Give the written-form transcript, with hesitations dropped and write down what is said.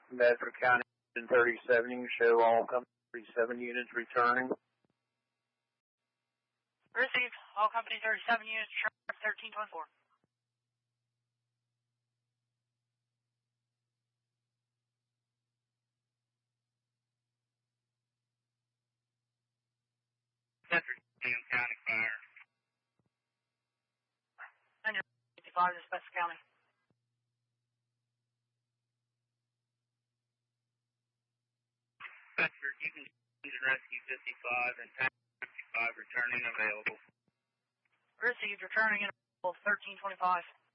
Bedford County 37, you can show all company 37 units returning. Received. All company 37 units, 1324. Bedford County Fire. And you're 55 to Spencer County. Bedford, you can rescue 55 and 55 returning available. Received, returning in 1325.